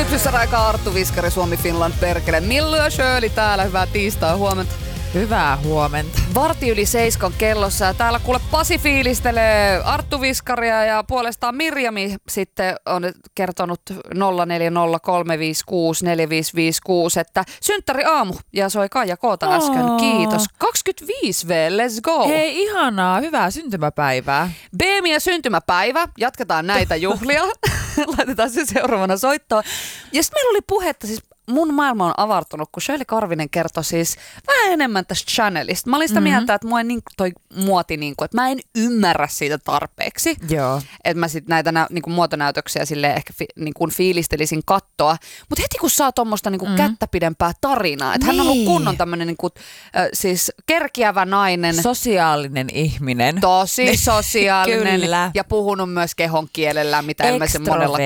Lypsyssä aikaa Arttu Viskari, Suomi Finland perkele. Millu ja Shirley täällä, hyvää tiistai huomenta. Hyvää huomenta. Varti yli 7 kellossa ja täällä kuule Pasi fiilistelee Arttu Viskaria ja puolestaan Mirjami sitten on kertonut 0403564556, että synttäri aamu ja soi Kaija Koota äsken. Kiitos. 25V, let's go. Hei ihanaa, hyvää syntymäpäivää. Beemi ja syntymäpäivä, jatketaan näitä juhlia. Laitetaan se seuraavana soittoon. Ja sitten meillä oli puhetta siis. Mun maailma on avartunut, kun Shirley Karvinen kertoi siis vähän enemmän tästä Chanelista. Mä olin sitä mieltä, että mua niin toi muoti, että mä en ymmärrä siitä tarpeeksi. Joo. Että mä sit näitä muotonäytöksiä silleen ehkä fiilistelisin kattoa. Mutta heti kun saa tommoista kättä pidempää tarinaa, että hän on ollut kunnon tämmönen siis kerkiävä nainen. Sosiaalinen ihminen. Tosi sosiaalinen. Kyllä. Ja puhunut myös kehon kielellä, mitä ilmeisesti monella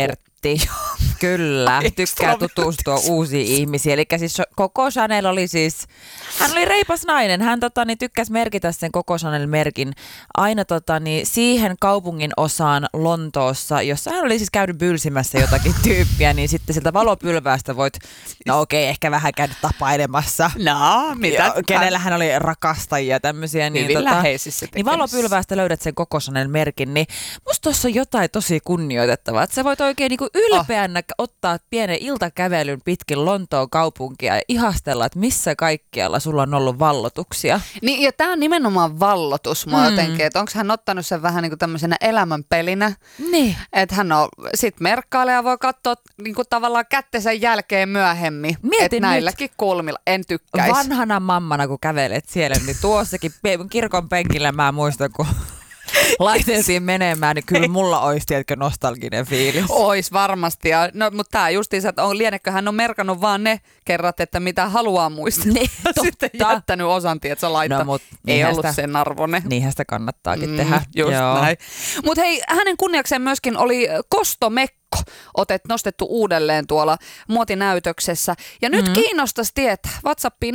Kyllä, tykkää tutustua uusiin ihmisiin. Eli siis Coco Chanel oli siis, hän oli reipas nainen. Hän tykkäsi merkitä sen Coco Chanel-merkin aina siihen kaupungin osaan Lontoossa, jossa hän oli siis käynyt bylsimässä jotakin tyyppiä, niin sitten sieltä valopylväästä voit, ehkä vähän käydä tapailemassa. No, mitä? Kenellä hän oli rakastajia tämmöisiä. Hyvin läheisissä niin valopylväästä löydät sen Coco Chanel-merkin, niin musta tuossa on jotain tosi kunnioitettavaa. Että sä voit oikein ylpeänä ottaa pienen iltakävelyn pitkin Lontoon kaupunkia ja ihastella, että missä kaikkialla sulla on ollut vallotuksia. Niin, ja tää on nimenomaan vallotus mua jotenkin, että onko hän ottanut sen vähän niin kuin tämmöisenä elämänpelinä. Niin. Että hän on sit merkkailee ja voi katsoa niin kuin tavallaan kättensä jälkeen myöhemmin. Että näilläkin kulmilla en tykkäisi. Vanhana mammana, kun kävelet siellä, niin tuossakin kirkon penkillä mä muistan, kun laitettiin menemään, niin kyllä mulla olisi tietkö nostalginen fiilis. Ois varmasti. No, mutta tää justiinsa, että lienekö hän on merkannut vaan ne kerrat, että mitä haluaa muistaa. Niin, sitten jättänyt osan, tietsä laittaa. No, ei ollut sen arvoinen. Niinhän sitä kannattaakin tehdä. Just näin. Mutta hei, hänen kunniakseen myöskin oli kostomekko nostettu uudelleen tuolla muotinäytöksessä. Ja nyt kiinnostaisi tietää, WhatsAppiin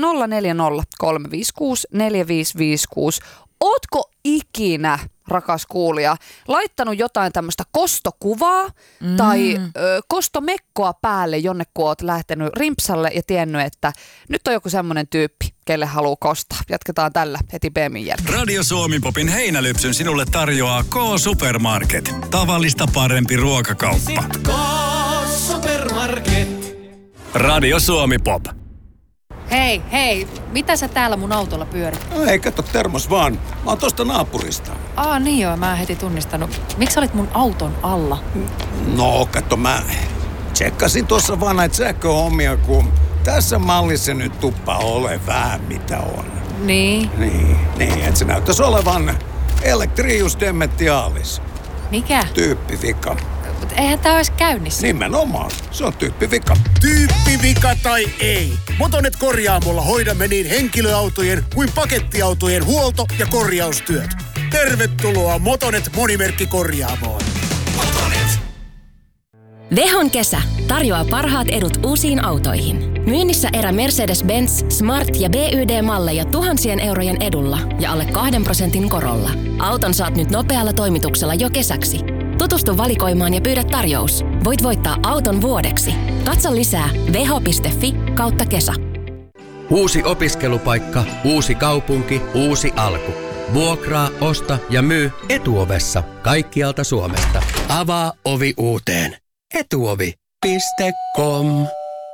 0403564556. Ootko ikinä, rakas kuulija, laittanut jotain tämmöistä kostokuvaa tai kostomekkoa päälle jonne, kun oot lähtenyt rimpsalle ja tiennyt, että nyt on joku semmoinen tyyppi, kelle haluaa kostaa. Jatketaan tällä heti BM:n jälkeen. Radio Suomi Popin heinälypsyn sinulle tarjoaa K-Supermarket. Tavallista parempi ruokakauppa. K-Supermarket. Radio Suomi Pop. Hei, mitä sä täällä mun autolla pyörit? Ei, kato, termos vaan. Mä oon tosta naapurista. Niin joo, mä en heti tunnistanut. Miksi olit mun auton alla? No, kato, mä tsekkasin tuossa vaan näitä sähköhommia, kun tässä mallissa nyt tuppaa ole vähän mitä on. Niin, että se näyttäisi olevan Electrius Demetialis. mikä? Tyyppivika. Mut eihän tää ois käynnissä. Nimenomaan, se on tyyppivika. Tyyppivika tai ei. Motonet Korjaamolla hoidamme niin henkilöautojen kuin pakettiautojen huolto- ja korjaustyöt. Tervetuloa Motonet Monimerkkikorjaamoon. Motonet. Vehon kesä tarjoaa parhaat edut uusiin autoihin. Myynnissä erä Mercedes-Benz, Smart ja BYD-malleja tuhansien eurojen edulla ja alle 2% korolla. Auton saat nyt nopealla toimituksella jo kesäksi. Tutustu valikoimaan ja pyydä tarjous. Voit voittaa auton vuodeksi. Katso lisää veho.fi/kesä. Uusi opiskelupaikka, uusi kaupunki, uusi alku. Vuokraa, osta ja myy Etuovessa kaikkialta Suomesta. Avaa ovi uuteen. Etuovi.com.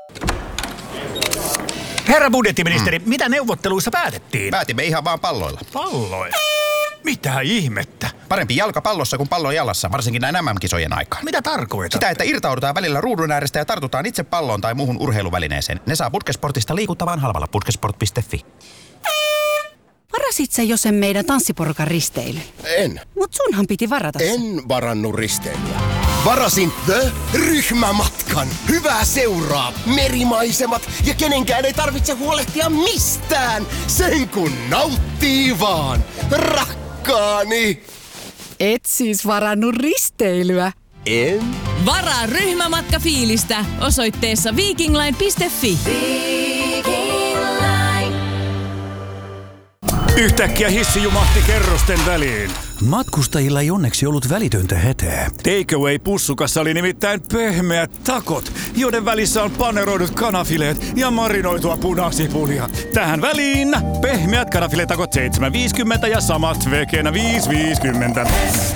Herra budjettiministeri, mitä neuvotteluissa päätettiin? Päätimme ihan vaan palloilla. Palloilla? Mitä ihmettä? Parempi jalka pallossa kuin pallo jalassa, varsinkin näin MM-kisojen aikaan. Mitä tarkoitat? Sitä, että irtaudutaan välillä ruudun äärestä ja tartutaan itse palloon tai muuhun urheiluvälineeseen. Ne saa Putkesportista liikuttavan halvalla putkesport.fi. Varasit sä jo sen meidän tanssiporukan risteily? En. Mut sunhan piti varata se. En varannut risteilyä. Varasin The-ryhmämatkan. Hyvää seuraa, merimaisemat ja kenenkään ei tarvitse huolehtia mistään. Sen kun nauttii vaan. Rakkaani. Et siis varannut risteilyä? En. Varaa ryhmämatka fiilistä osoitteessa vikingline.fi. Yhtäkkiä hissi jumahti kerrosten väliin. Matkustajilla ei onneksi ollut välitöntä hätää. Takeaway-pussukassa oli nimittäin pehmeät takot, joiden välissä on paneroidut kanafileet ja marinoitua punasipulia. Tähän väliin pehmeät kanafiletakot 7,50 ja samat vegenä 5,50.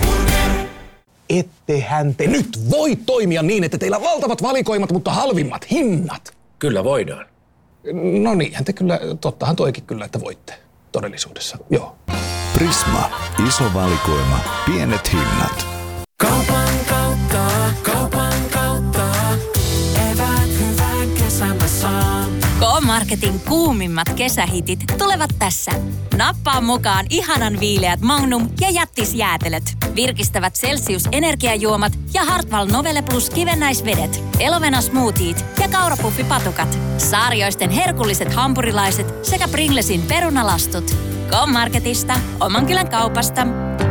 Ettehän te nyt voi toimia niin, että teillä on valtavat valikoimat, mutta halvimmat hinnat. Kyllä voidaan. No niinhän te kyllä, tottahan toikin kyllä, että voitte todellisuudessa, joo. Prisma. Iso valikoima. Pienet hinnat. Kaupan kautta. Eväät hyvän kesän mä saan. K-Marketin kuumimmat kesähitit tulevat tässä. Nappaa mukaan ihanan viileät Magnum ja jättisjäätelöt. Virkistävät Celsius-energiajuomat ja Hartwall Novelle Plus kivennäisvedet. Elovena smoothiet ja kaurapuffipatukat. Saarioisten herkulliset hampurilaiset sekä Pringlesin perunalastut. K-Marketista, oman kylän kaupasta.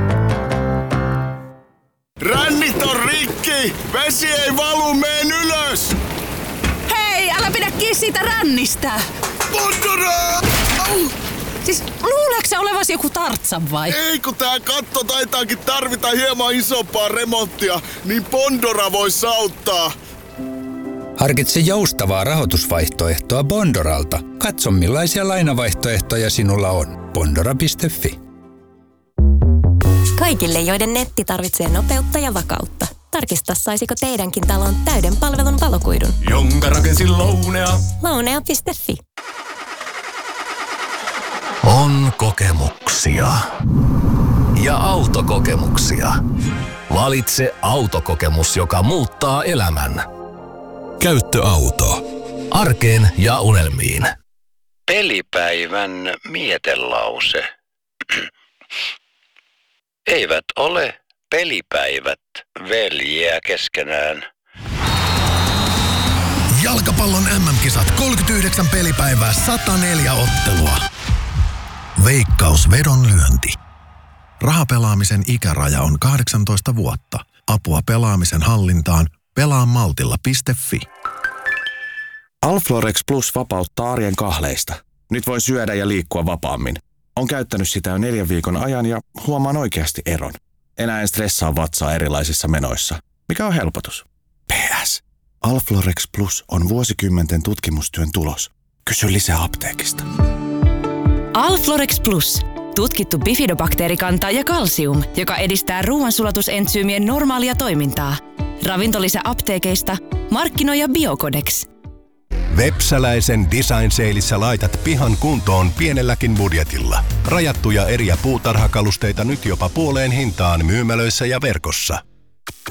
Rännit on rikki! Vesi ei valu, meen ylös! Hei, älä pidä kiinni siitä rännistä! Bondora! Siis luuleeko sä olevasi joku Tartsan vai? Ei, kun tää katto taitaakin tarvita hieman isompaa remonttia, niin Bondora vois auttaa. Harkitse joustavaa rahoitusvaihtoehtoa Bondoralta. Katso millaisia lainavaihtoehtoja sinulla on. Bondora.fi. Kaikille, joiden netti tarvitsee nopeutta ja vakautta. Tarkista, saisiko teidänkin talon täyden palvelun valokuidun. Jonka rakensin Lounea. Lounea.fi. On kokemuksia. Ja autokokemuksia. Valitse autokokemus, joka muuttaa elämän. Käyttöauto. Arkeen ja unelmiin. Pelipäivän mietelause. Eivät ole pelipäivät veljiä keskenään. Jalkapallon MM-kisat 39 pelipäivää 104 ottelua. Veikkaus vedonlyönti. Rahapelaamisen ikäraja on 18 vuotta. Apua pelaamisen hallintaan. Pelaamaltilla.fi. Alflorex Plus vapauttaa arjen kahleista. Nyt voi syödä ja liikkua vapaammin. On käyttänyt sitä jo 4 viikon ajan ja huomaan oikeasti eron. Enää en stressaa vatsaa erilaisissa menoissa. Mikä on helpotus? PS. Alflorex Plus on vuosikymmenten tutkimustyön tulos. Kysy lisää apteekista. Alflorex Plus. Tutkittu bifidobakteerikanta ja kalsium, joka edistää ruoansulatusentsyymien normaalia toimintaa. Ravintolisä apteekeista. Markkinoija Biocodex. Vepsäläisen Design Saleissa laitat pihan kuntoon pienelläkin budjetilla. Rajattuja eri- ja puutarhakalusteita nyt jopa puoleen hintaan myymälöissä ja verkossa.